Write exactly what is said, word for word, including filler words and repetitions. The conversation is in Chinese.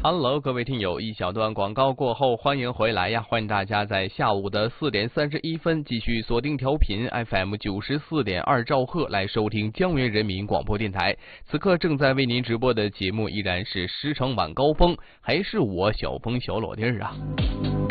Hello， 各位听友，一小段广告过后，欢迎回来呀！欢迎大家在下午的四点三十一分继续锁定调频 F M 九十四点二兆赫来收听江源人民广播电台。此刻正在为您直播的节目依然是《狮城晚高峰》，还是我小峰小老弟儿啊。